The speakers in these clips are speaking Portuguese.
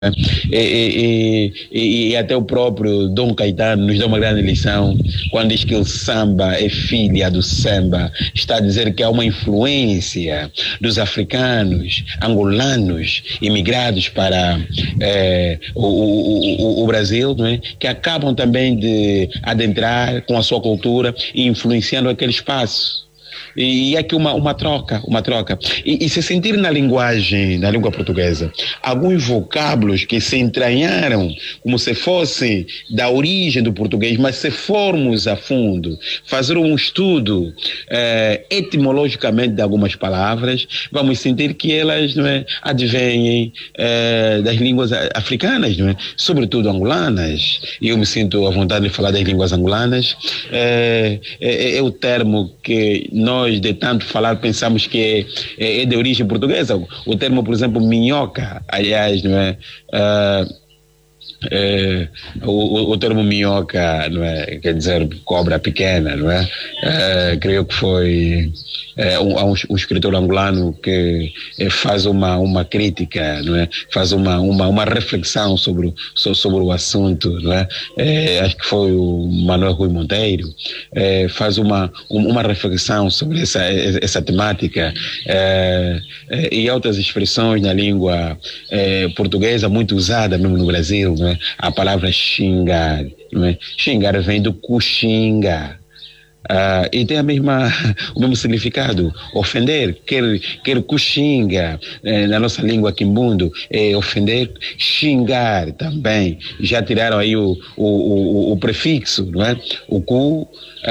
E até o próprio Dom Caetano nos dá uma grande lição quando diz que o samba é filha do samba. Está a dizer que há uma influência dos africanos, angolanos, imigrados para o Brasil, não é? Que acabam também de adentrar com a sua cultura e influenciando aquele espaço. E é aqui uma troca. E se sentir na linguagem, na língua portuguesa, alguns vocábulos que se entranharam como se fossem da origem do português, mas se formos a fundo, fazer um estudo etimologicamente de algumas palavras, vamos sentir que elas, não é, advêm das línguas africanas, não é? Sobretudo angolanas. E eu me sinto à vontade de falar das línguas angolanas. É o termo que nós, de tanto falar, pensamos que é de origem portuguesa. O termo, por exemplo, minhoca, aliás, não é? O termo minhoca, não é? Quer dizer cobra pequena, não é? Creio que foi um escritor angolano que faz uma crítica, não é? Faz uma reflexão sobre o assunto, não é? Acho que foi o Manuel Rui Monteiro, faz uma reflexão sobre essa temática, e outras expressões na língua portuguesa muito usada mesmo no Brasil, não é? A palavra xingar, não é? Xingar vem do cuxinga. E tem o mesmo significado, ofender, quer cuxinga, na nossa língua quimbundo, é ofender, xingar também, já tiraram aí o prefixo, não é? O cu,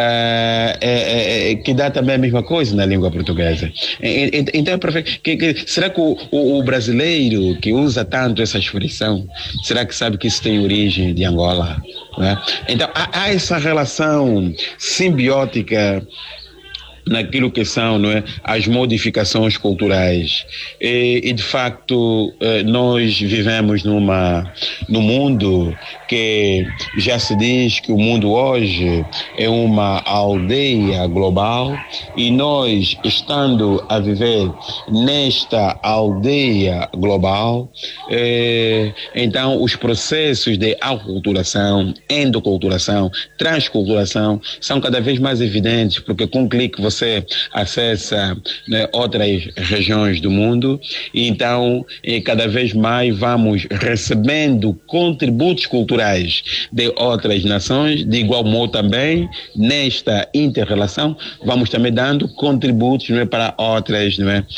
que dá também a mesma coisa na língua portuguesa. Então, será que o brasileiro que usa tanto essa expressão, será que sabe que isso tem origem de Angola? Né? Então, há essa relação simbiótica naquilo que são, não é, as modificações culturais. E de facto, nós vivemos num mundo que já se diz que o mundo hoje é uma aldeia global, e nós, estando a viver nesta aldeia global, então os processos de aculturação, endoculturação, transculturação são cada vez mais evidentes, porque com um clique você acessa, né, outras regiões do mundo, e então cada vez mais vamos recebendo contributos culturais de outras nações. De igual modo também, nesta inter-relação, vamos também dando contributos, não é, para outras, não é,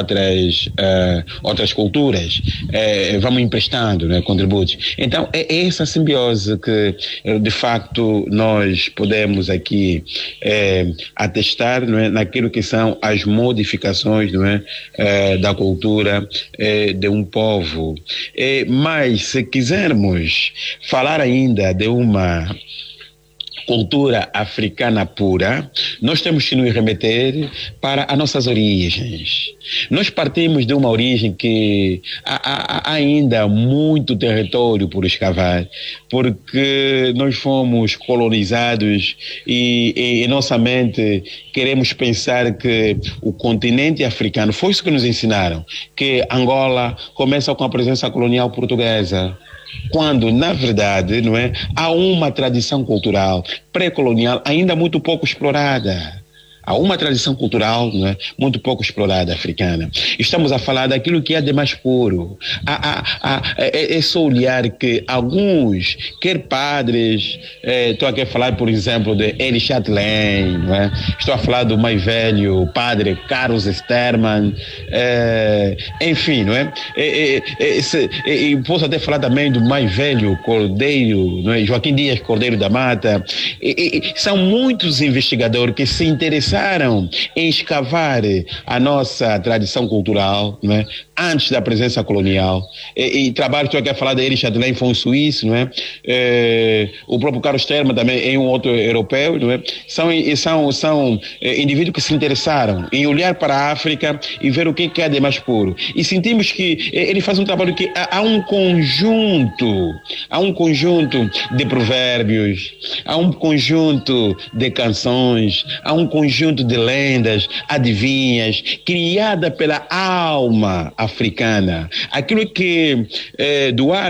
outras culturas. Vamos emprestando, não é, contributos. Então é essa simbiose que de facto nós podemos aqui atestar, não é, naquilo que são as modificações, não é, da cultura de um povo. Mas se quisermos falar ainda de uma cultura africana pura, nós temos que nos remeter para as nossas origens. Nós partimos de uma origem que há ainda muito território por escavar, porque nós fomos colonizados e em nossa mente queremos pensar que o continente africano, foi isso que nos ensinaram, que Angola começa com a presença colonial portuguesa, quando, na verdade, não é, há uma tradição cultural pré-colonial ainda muito pouco explorada. Há uma tradição cultural, não é, muito pouco explorada, africana. Estamos a falar daquilo que é de mais puro. É só olhar que alguns, quer padres, estou aqui a falar, por exemplo, de Eli Chatelain, não é? Estou a falar do mais velho padre Carlos Sterman, enfim, não é? E posso até falar também do mais velho Cordeiro, não é? Joaquim Dias Cordeiro da Mata. São muitos investigadores que se interessaram em escavar a nossa tradição cultural, não é, antes da presença colonial. E trabalho, estou aqui a falar de Erich Chatelain, foi um suíço, não é? O próprio Carlos Terma também é um outro europeu, não é? São indivíduos que se interessaram em olhar para a África e ver o que é de mais puro. E sentimos que ele faz um trabalho que há um conjunto de provérbios, há um conjunto de canções, há um conjunto conjunto de lendas, adivinhas, criada pela alma africana. Aquilo que Duarte